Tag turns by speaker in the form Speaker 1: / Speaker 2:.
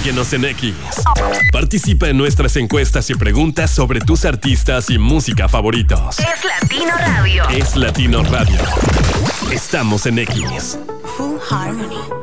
Speaker 1: Síguenos en X. Participa en nuestras encuestas y preguntas sobre tus artistas y música favoritos.
Speaker 2: Es Latino Radio.
Speaker 1: Es Latino Radio. Estamos en X.
Speaker 2: Full Harmony.